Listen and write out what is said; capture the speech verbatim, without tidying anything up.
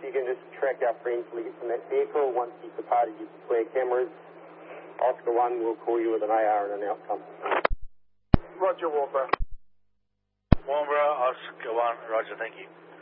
you can just track our friend till he gets in that vehicle. Once he's departed, you clear cameras. Oscar one will call you with an A R and an outcome. Roger, Warburg. Warburg, Oscar one, Roger, thank you.